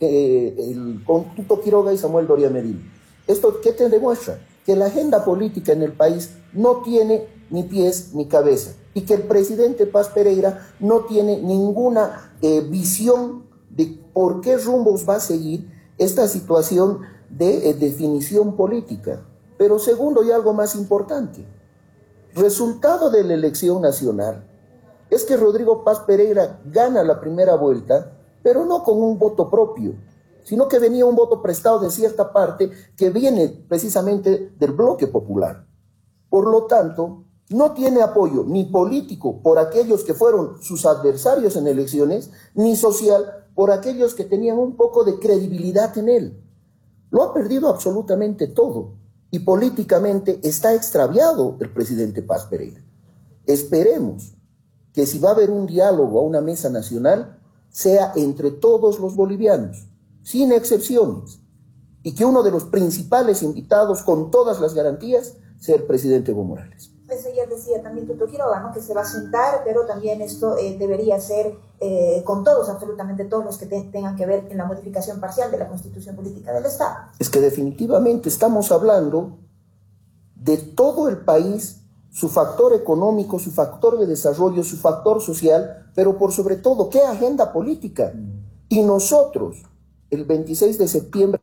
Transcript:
con Tuto Quiroga y Samuel Doria Medina. ¿Esto qué te demuestra? Que la agenda política en el país no tiene ni pies ni cabeza y que el presidente Paz Pereira no tiene ninguna visión de por qué rumbos va a seguir esta situación de definición política. Pero segundo, y algo más importante, resultado de la elección nacional es que Rodrigo Paz Pereira gana la primera vuelta, pero no con un voto propio, sino que venía un voto prestado de cierta parte que viene precisamente del bloque popular. Por lo tanto, no tiene apoyo ni político por aquellos que fueron sus adversarios en elecciones, ni social por aquellos que tenían un poco de credibilidad en él. Lo ha perdido absolutamente todo y políticamente está extraviado el presidente Paz Pereira. Esperemos que si va a haber un diálogo a una mesa nacional, sea entre todos los bolivianos, sin excepciones, y que uno de los principales invitados con todas las garantías sea el presidente Evo Morales. Eso ya decía también Tuto Quiroga, ¿no? Que se va a sentar, pero también esto debería ser con todos, absolutamente todos los que tengan que ver en la modificación parcial de la Constitución Política del Estado. Es que definitivamente estamos hablando de todo el país, su factor económico, su factor de desarrollo, su factor social, pero por sobre todo, ¿qué agenda política? Y nosotros, el 26 de septiembre,